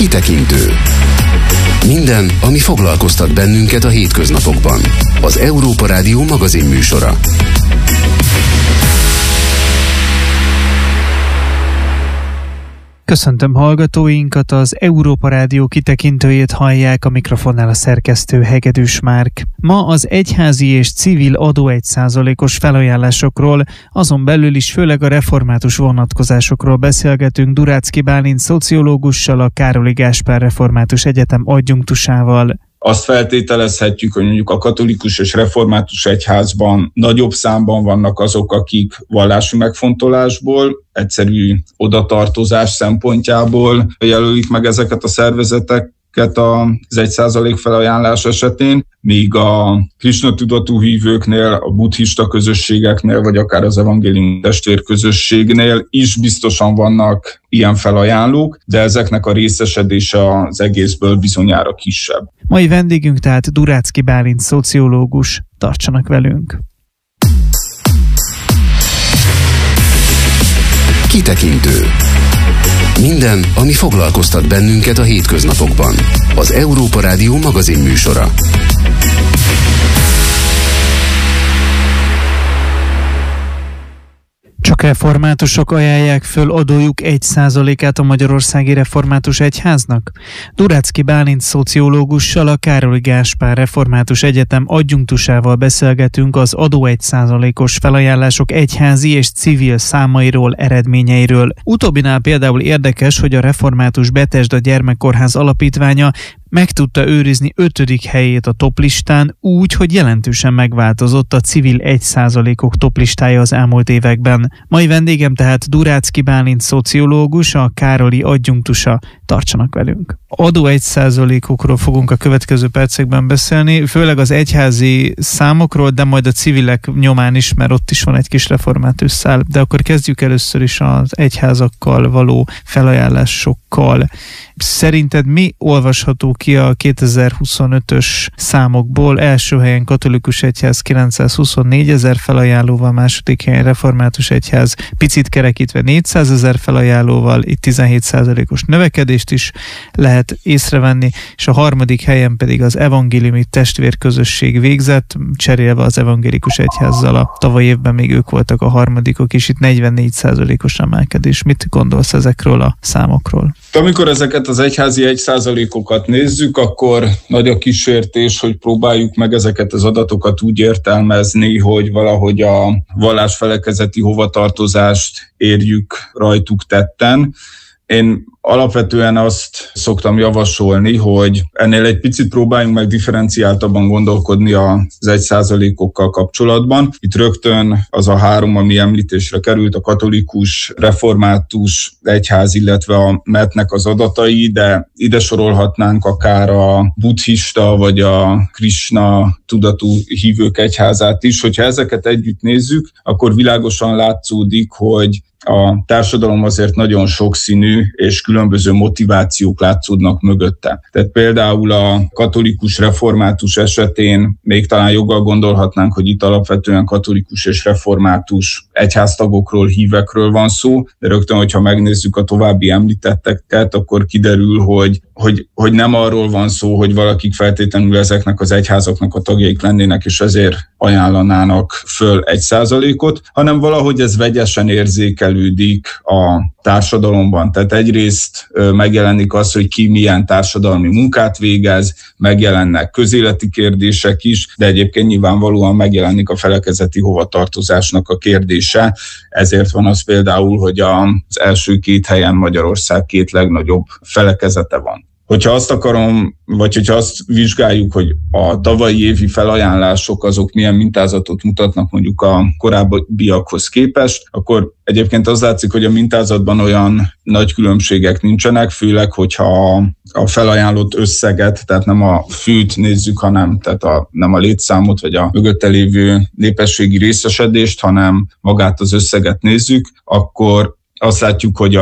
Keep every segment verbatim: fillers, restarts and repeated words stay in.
Kitekintő. Minden, ami foglalkoztat bennünket a hétköznapokban. Az Európa Rádió magazinműsora. Köszöntöm hallgatóinkat, az Európa Rádió kitekintőjét hallják, a mikrofonnál a szerkesztő Hegedűs Márk. Ma az egyházi és civil adó egy százalékos felajánlásokról, azon belül is főleg a református vonatkozásokról beszélgetünk Duráczky Bálint szociológussal, a Károli Gáspár Református Egyetem adjunktusával. Azt feltételezhetjük, hogy mondjuk a katolikus és református egyházban nagyobb számban vannak azok, akik vallási megfontolásból, egyszerű odatartozás szempontjából jelölik meg ezeket a szervezeteket az egy százalék felajánlás esetén, míg a Krisna tudatú hívőknél, a buddhista közösségeknél, vagy akár az evangélium testvérközösségnél is biztosan vannak ilyen felajánlók, de ezeknek a részesedése az egészből bizonyára kisebb. Mai vendégünk tehát Duráczky Bálint szociológus. Tartsanak velünk! Kitekintő. Minden, ami foglalkoztat bennünket a hétköznapokban. Az Európa Rádió magazinműsora. Csak reformátusok ajánlják föl adójuk egy százalékát a Magyarországi Református Egyháznak? Duráczky Bálint szociológussal, a Károli Gáspár Református Egyetem adjunktusával beszélgetünk az adó egy százalékos felajánlások egyházi és civil számairól, eredményeiről. Utóbbinál például érdekes, hogy a Református Betesda Gyermekkórház Alapítványa meg tudta őrizni ötödik helyét a toplistán úgy, hogy jelentősen megváltozott a civil egy százalékok toplistája az elmúlt években. Mai vendégem tehát Duráczky Bálint szociológus, a Károli adjunktusa. Tartsanak velünk! Adó egy százalékokról fogunk a következő percekben beszélni, főleg az egyházi számokról, de majd a civilek nyomán is, mert ott is van egy kis református szál. De akkor kezdjük először is az egyházakkal való felajánlásokkal. Szerinted mi olvasható ki a kétezer-huszonötös számokból? Első helyen katolikus egyház kilencszázhuszonnégy ezer felajánlóval, második helyen református egyház picit kerekítve négyszázezer felajánlóval, itt tizenhét százalékos növekedést is lehet észrevenni, és a harmadik helyen pedig az evangéliumi testvérközösség végzett, cserélve az evangélikus egyházzal. A tavaly évben még ők voltak a harmadikok, és itt negyvennégy százalékos emelkedés. Mit gondolsz ezekről a számokról? Amikor ezeket az egyházi egy százalékokat nézzük, akkor nagy a kísértés, hogy próbáljuk meg ezeket az adatokat úgy értelmezni, hogy valahogy a vallásfelekezeti hovatartozást érjük rajtuk tetten. Én alapvetően azt szoktam javasolni, hogy ennél egy picit próbáljunk meg differenciáltabban gondolkodni az egy százalékokkal kapcsolatban. Itt rögtön az a három, ami említésre került, a katolikus, református egyház, illetve a metnek az adatai, de ide sorolhatnánk akár a buddhista vagy a Krisna tudatú hívők egyházát is. Hogyha ezeket együtt nézzük, akkor világosan látszódik, hogy a társadalom azért nagyon sokszínű, és különböző motivációk látszódnak mögötte. Tehát például a katolikus református esetén még talán joggal gondolhatnánk, hogy itt alapvetően katolikus és református egyháztagokról, hívekről van szó, de rögtön, hogyha megnézzük a további említetteket, akkor kiderül, hogy, hogy, hogy nem arról van szó, hogy valakik feltétlenül ezeknek az egyházaknak a tagjaik lennének, és ezért ajánlanának föl egy százalékot, hanem valahogy ez vegyesen érzékelődik a társadalomban. Tehát egyrészt megjelenik az, hogy ki milyen társadalmi munkát végez, megjelennek közéleti kérdések is, de egyébként nyilvánvalóan megjelenik a felekezeti hovatartozásnak a kérdése. Ezért van az például, hogy az első két helyen Magyarország két legnagyobb felekezete van. Hogyha azt akarom, vagy hogyha azt vizsgáljuk, hogy a tavalyi évi felajánlások azok milyen mintázatot mutatnak mondjuk a korábbiakhoz képest, akkor egyébként az látszik, hogy a mintázatban olyan nagy különbségek nincsenek, főleg, hogyha a felajánlott összeget, tehát nem a főt nézzük, hanem tehát a, nem a létszámot, vagy a mögötte lévő népességi részesedést, hanem magát az összeget nézzük, akkor azt látjuk, hogy a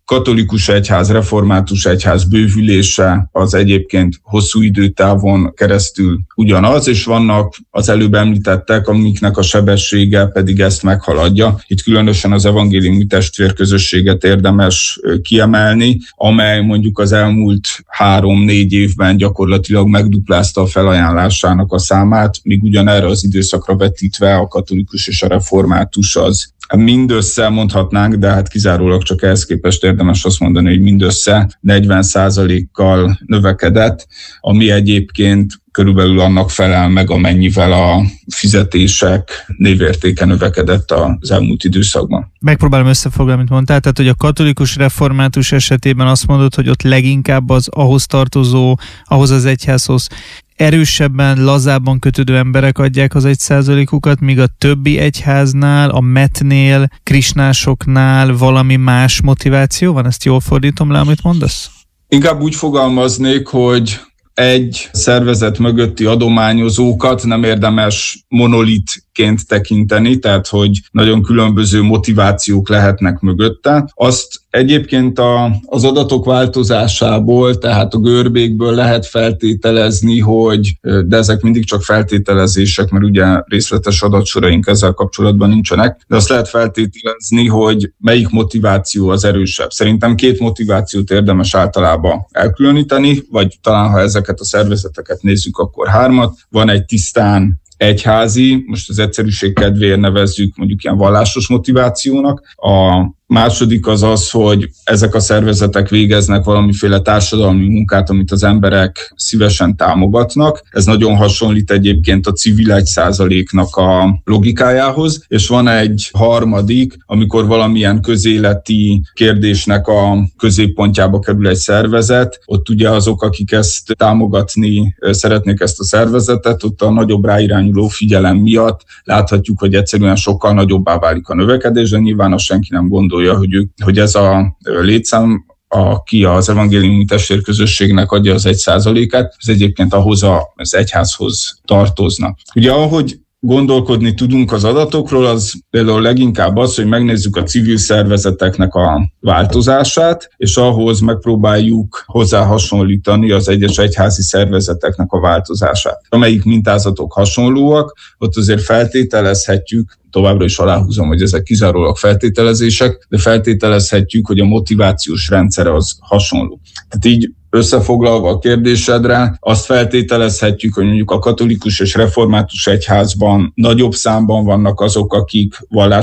katolikus egyház, református egyház bővülése az egyébként hosszú időtávon keresztül ugyanaz, és vannak az előbb említettek, amiknek a sebessége pedig ezt meghaladja. Itt különösen az evangéliumi testvérközösséget érdemes kiemelni, amely mondjuk az elmúlt három-négy évben gyakorlatilag megduplázta a felajánlásának a számát, míg ugyanerre az időszakra vetítve a katolikus és a református az mindössze mondhatnánk, de hát kizárólag csak ehhez képest érdemes azt mondani, hogy mindössze negyven százalékkal növekedett, ami egyébként körülbelül annak felel meg, amennyivel a fizetések névértéke növekedett az elmúlt időszakban. Megpróbálom összefoglalni, amit mondtál, tehát hogy a katolikus református esetében azt mondod, hogy ott leginkább az ahhoz tartozó, ahhoz az egyházhoz erősebben, lazábban kötődő emberek adják az egy százalékukat, míg a többi egyháznál, a metnél, krisnásoknál valami más motiváció van? Ezt jól fordítom le, amit mondasz? Inkább úgy fogalmaznék, hogy egy szervezet mögötti adományozókat nem érdemes monolitként tekinteni, tehát hogy nagyon különböző motivációk lehetnek mögötte. Azt egyébként a, az adatok változásából, tehát a görbékből lehet feltételezni, hogy, de ezek mindig csak feltételezések, mert ugye részletes adatsoraink ezzel kapcsolatban nincsenek, de azt lehet feltételezni, hogy melyik motiváció az erősebb. Szerintem két motivációt érdemes általában elkülöníteni, vagy talán ha ezeket a szervezeteket nézzük, akkor hármat. Van egy tisztán egyházi, most az egyszerűség kedvéért nevezzük mondjuk ilyen vallásos motivációnak. A második az az, hogy ezek a szervezetek végeznek valamiféle társadalmi munkát, amit az emberek szívesen támogatnak. Ez nagyon hasonlít egyébként a civil egy százaléknak a logikájához, és van egy harmadik, amikor valamilyen közéleti kérdésnek a középpontjába kerül egy szervezet, ott ugye azok, akik ezt támogatni szeretnék ezt a szervezetet, ott a nagyobb ráirányuló figyelem miatt láthatjuk, hogy egyszerűen sokkal nagyobbá válik a növekedés, de nyilván azt senki nem gondol, hogy, ők, hogy ez a létszám, aki az evangéliumi testvérközösségnek adja az egy százalékát, ez egyébként ahhoz az egyházhoz tartozna. Ugye ahogy gondolkodni tudunk az adatokról, az például leginkább az, hogy megnézzük a civil szervezeteknek a változását, és ahhoz megpróbáljuk hozzá hasonlítani az egyes egyházi szervezeteknek a változását. Amelyik mintázatok hasonlóak, ott azért feltételezhetjük, továbbra is aláhúzom, hogy ezek kizárólag feltételezések, de feltételezhetjük, hogy a motivációs rendszer az hasonló. Tehát így összefoglalva a kérdésedre, azt feltételezhetjük, hogy mondjuk a katolikus és református egyházban nagyobb számban vannak azok, akik vallásos